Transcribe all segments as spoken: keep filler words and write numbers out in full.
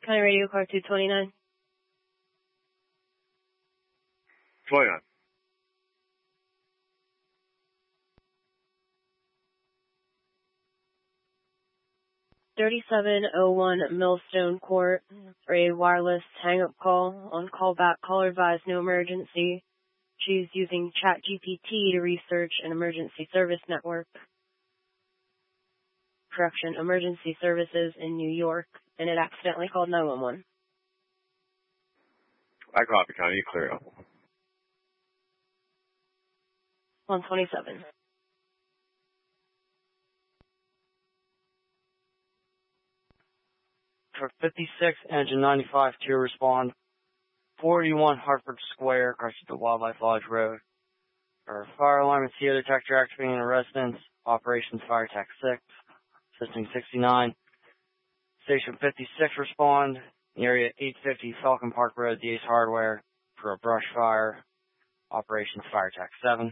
County Radio Car two twenty-nine. twenty-nine. thirty-seven oh one Millstone Court for a wireless hang-up call. On callback, caller advised no emergency. She's using ChatGPT to research an emergency service network. Correction, emergency services in New York, and it accidentally called nine one one. I copy, Connie. You clear up. one twenty-seven. For fifty-six, engine ninety-five to respond. forty-one Hartford Square, across the Wildlife Lodge Road. For fire alarm and C O detector activating in a residence. Operations Fire Tech six. Assisting sixty-nine. Station fifty-six respond. Area eight fifty Falcon Park Road, the Ace Hardware. For a brush fire. Operations Fire Tech seven.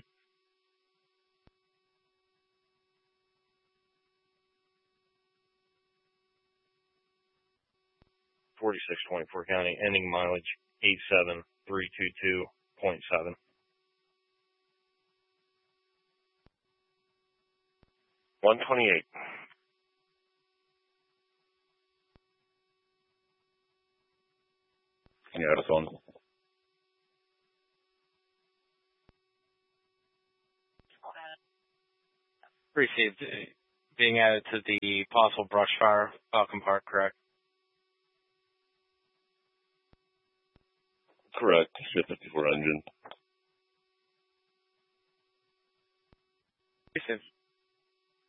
forty-six twenty-four County, ending mileage eight seven three two two point seven. one twenty-eight. Yeah, that's on. Received being added to the possible brush fire, Falcon Park, correct? Correct. Shift fifty-four engine. Received.